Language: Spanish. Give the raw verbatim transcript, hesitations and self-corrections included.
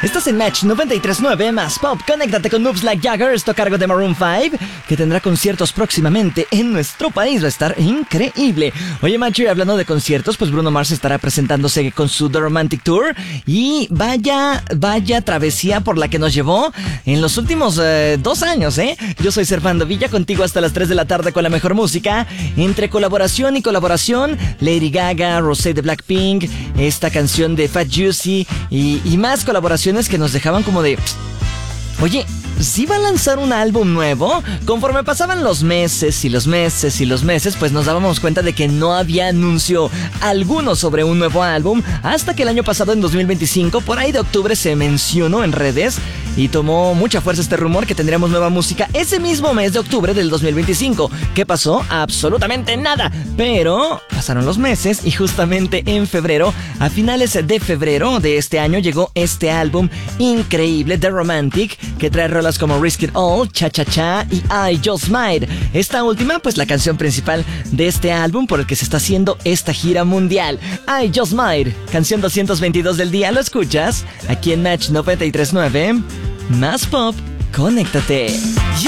Estás en Match noventa y tres punto nueve más Pop. Conéctate con Moves Like Jagger, esto a cargo de Maroon cinco, que tendrá conciertos próximamente en nuestro país. Va a estar increíble. Oye, Macho, y hablando de conciertos, pues Bruno Mars estará presentándose con su The Romantic Tour. Y vaya, vaya travesía por la que nos llevó en los últimos eh, dos años, ¿eh? Yo soy Servando Villa, contigo hasta las tres de la tarde con la mejor música. Entre colaboración y colaboración, Lady Gaga, Rosé de Blackpink, esta canción de Fat Juicy y, y más colaboraciones que nos dejaban como de... Oye, ¿sí va a lanzar un álbum nuevo? Conforme pasaban los meses y los meses y los meses, pues nos dábamos cuenta de que no había anuncio alguno sobre un nuevo álbum, hasta que el año pasado, en dos mil veinticinco, por ahí de octubre, se mencionó en redes y tomó mucha fuerza este rumor que tendríamos nueva música ese mismo mes de octubre del dos mil veinticinco. ¿Qué pasó? Absolutamente nada. Pero pasaron los meses y justamente en febrero, a finales de febrero de este año, llegó este álbum increíble, The Romantic, que trae rolas como Risk It All, Cha Cha Cha y I Just Might. Esta última, pues la canción principal de este álbum por el que se está haciendo esta gira mundial. I Just Might, canción doscientos veintidós del día, ¿lo escuchas? Aquí en Match noventa y tres punto nueve, más Pop, conéctate.